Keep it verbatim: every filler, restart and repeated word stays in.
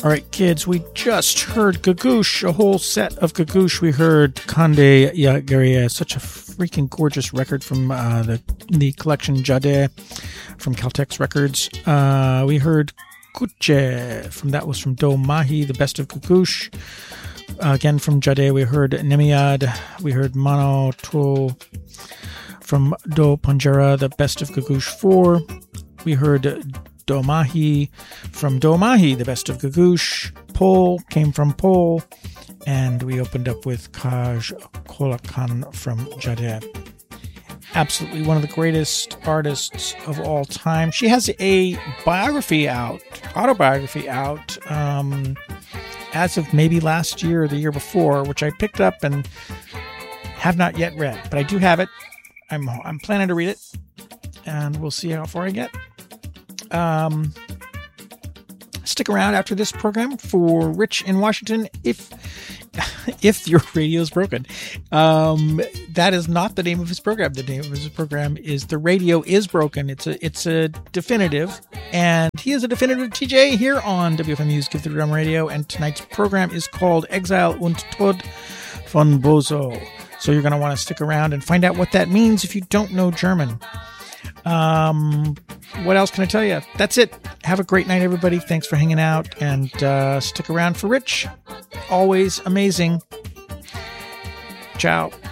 All right, kids, we just heard Gagoosh, a whole set of Gagoosh. We heard Kande Yagaria, such a freaking gorgeous record from uh, the the collection Jade from Caltex Records. Uh, we heard Kuche, from that was from Do Mahi, the best of Gagoosh. Uh, again, from Jade, we heard Nemiad. We heard Mano To from Do Panjara, the best of Gagoosh four. We heard Do Mahi from Do Mahi, the best of Gagoosh. Pol came from Pol. And we opened up with Kaj Kolakan from Jade. Absolutely one of the greatest artists of all time. She has a biography out, autobiography out, um, as of maybe last year or the year before, which I picked up and have not yet read. But I do have it. I'm I'm planning to read it. And we'll see how far I get. Um, stick around after this program for Rich in Washington if if your radio is broken. Um, that is not the name of his program. The name of his program is The Radio Is Broken. It's a it's a definitive, and he is a definitive T J here on W F M U's Give the Drum Radio, and tonight's program is called Exile und Tod von Bozo. So you're going to want to stick around and find out what that means if you don't know German. Um, what else can I tell you? That's it. Have a great night, everybody. Thanks for hanging out, and uh, stick around for Rich. Always amazing. Ciao.